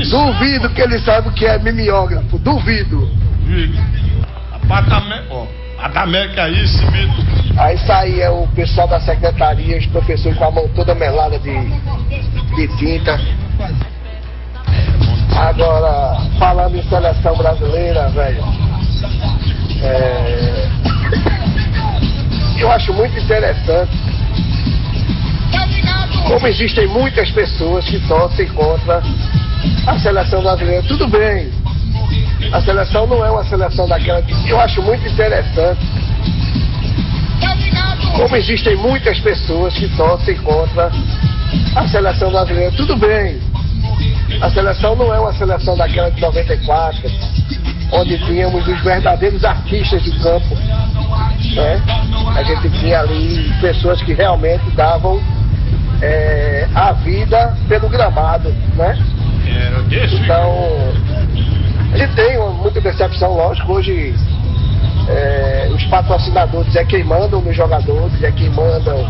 isso? Duvido que ele saiba o que é mimeógrafo, duvido. A da América aí, esse mito. Aí saía o pessoal da secretaria, os professores com a mão toda melada de tinta. Agora, falando em seleção brasileira, velho, eu acho muito interessante como existem muitas pessoas que torcem contra a seleção brasileira. Tudo bem, a seleção não é uma seleção daquela que... Eu acho muito interessante como existem muitas pessoas que torcem contra a seleção brasileira. Tudo bem, a seleção não é uma seleção daquela de 94, onde tínhamos os verdadeiros artistas de campo, né? A gente tinha ali pessoas que realmente davam a vida pelo gramado, né? Então, a gente tem muita decepção, lógico. Hoje os patrocinadores é quem mandam nos jogadores, é quem mandam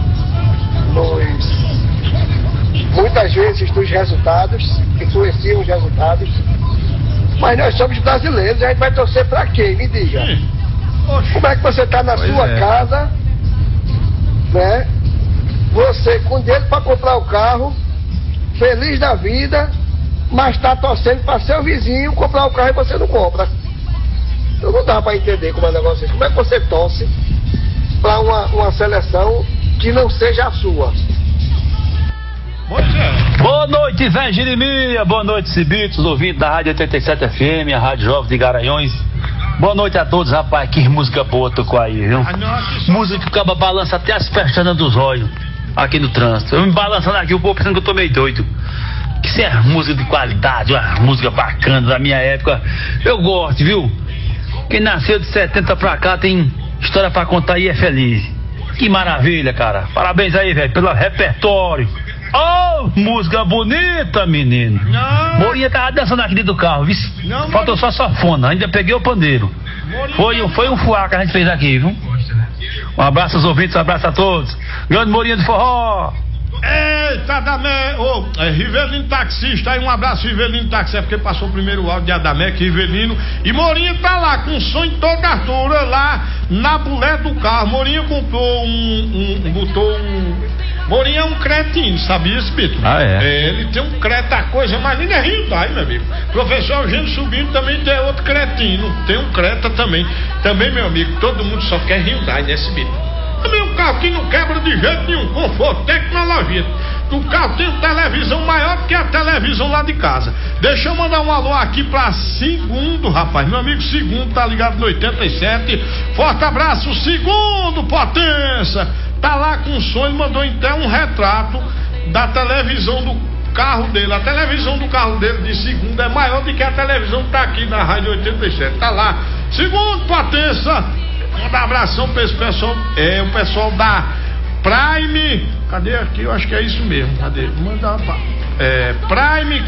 muitas vezes nos resultados, influenciam os resultados. Mas nós somos brasileiros, a gente vai torcer pra quem? Me diga. Como é que você tá na sua casa, né? Você com dinheiro pra comprar o carro, feliz da vida, mas tá torcendo pra seu vizinho comprar o carro e você não compra. Então não dá pra entender como é o negócio. Como é que você torce pra uma seleção que não seja a sua? Boa noite, Zé Jeremias. Boa noite, Cibitos, ouvintes da Rádio 87 FM, a Rádio Jovem de Garanhões. Boa noite a todos, rapaz. Que música boa tocou aí, viu? Música que acaba balança até as pestanas dos olhos aqui no trânsito. Eu me balançando aqui, o povo pensando que eu tô meio doido. Que isso é música de qualidade, uma música bacana da minha época. Eu gosto, viu? Quem nasceu de 70 pra cá tem história pra contar e é feliz. Que maravilha, cara. Parabéns aí, velho, pelo repertório. Oh, música bonita, menino. Morinha tava dançando aqui dentro do carro, viu? Faltou só sanfona, ainda peguei o pandeiro. Foi um fuá que a gente fez aqui, viu? Um abraço aos ouvintes, um abraço a todos. Grande Morinha do Forró. Eita, Rivelino taxista, aí um abraço, Rivelino taxista, é porque passou o primeiro áudio de Adamec, Rivelino, e Morinha tá lá, com som em toda a altura, lá na bulé do carro. Morinha comprou Morinha é um cretino, sabia esse Pito? Ele tem um creta, a coisa mais linda é Hyundai, meu amigo. Professor Eugênio Subindo também tem outro cretino, tem um creta também, meu amigo, todo mundo só quer Hyundai nesse Pito. Também um carro que não quebra de jeito nenhum, conforto, tecnologia. O carro tem televisão maior do que a televisão lá de casa. Deixa eu mandar um alô aqui pra Segundo, rapaz. Meu amigo Segundo tá ligado no 87. Forte abraço, Segundo, potência. Tá lá com som, ele mandou então um retrato da televisão do carro dele. A televisão do carro dele de Segundo é maior do que a televisão que tá aqui na Rádio 87. Tá lá, Segundo, potência. Manda um abração pra esse pessoal. O pessoal da Prime. Cadê aqui? Eu acho que é isso mesmo. Cadê? Manda Prime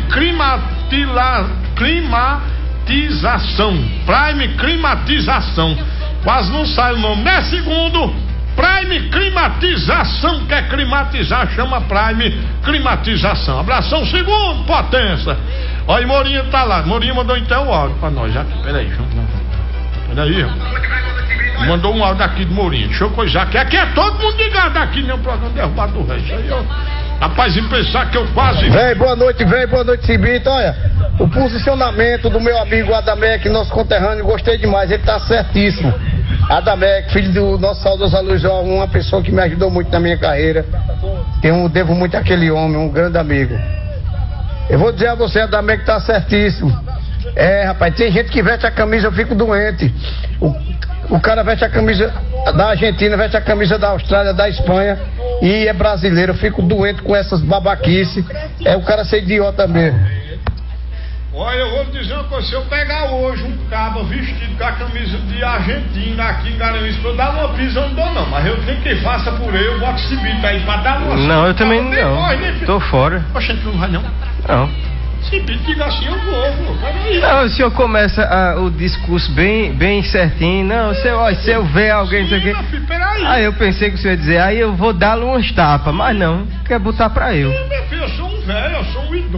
Climatização. Prime Climatização. Quase não sai o nome, né? Segundo, Prime Climatização. Quer climatizar? Chama Prime Climatização. Abração, Segundo, potência. Olha, Morinha tá lá. Morinha mandou então o áudio pra nós. Peraí, Peraí. Mandou um áudio aqui do Morinha. Deixa eu coisar aqui. Aqui é todo mundo ligado aqui, né? O programa derrubado do resto. Aí, ó. Rapaz, em pensar que eu quase. Boa noite, Cibito. Olha, o posicionamento do meu amigo Adamec, nosso conterrâneo, gostei demais. Ele tá certíssimo. Adamec, filho do nosso saudoso Aloysio, uma pessoa que me ajudou muito na minha carreira. Devo muito àquele homem, um grande amigo. Eu vou dizer a você, Adamec tá certíssimo. Rapaz, tem gente que veste a camisa, eu fico doente. O cara veste a camisa da Argentina, veste a camisa da Austrália, da Espanha e é brasileiro. Eu fico doente com essas babaquices. O cara ser idiota mesmo. Olha, eu vou dizer uma coisa, se eu pegar hoje um cabo vestido com a camisa de Argentina aqui em Garanhuns pra eu dar uma pisa, eu não dou não, mas eu tenho que faça por eu boto esse bicho aí pra dar uma. Não, eu também não, tô fora. Poxa, tu não vai não? Não. Se diga assim, eu vou. Não, o senhor começa o discurso bem certinho. Não, se eu ver alguém, não sei o quê. Aí eu pensei que o senhor ia dizer, aí eu vou dar-lhe umas tapas, mas não, quer botar pra eu. Meu filho, eu sou um velho, eu sou um idoso.